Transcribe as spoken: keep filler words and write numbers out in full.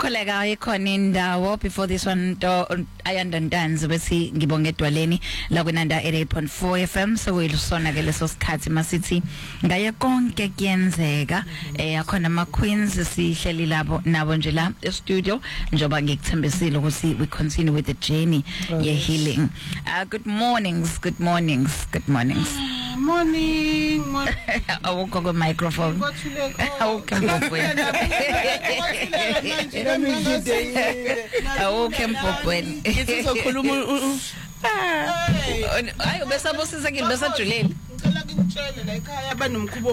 Ukholeka ikhona indawo before this one to ayandondanzi bese ngibonge edwaleni la kwenanda eighty-eight point four F M so welusona ke leso sikhathi masithi ngaye konke kuyenzeka eh akhona ama queens sihleli labo nabo nje la e studio njoba ngikuthembisile ukuthi we continue with the journey ye healing. Uh, good mornings, good mornings, good mornings. Morning, morning. Awukho ku microphone. Awukho mpopweni. Awukho mpopweni. Isizokhuluma ayo besa bosisa ke besa Juleli. ngicela ngitshele la ekhaya abanomkhubo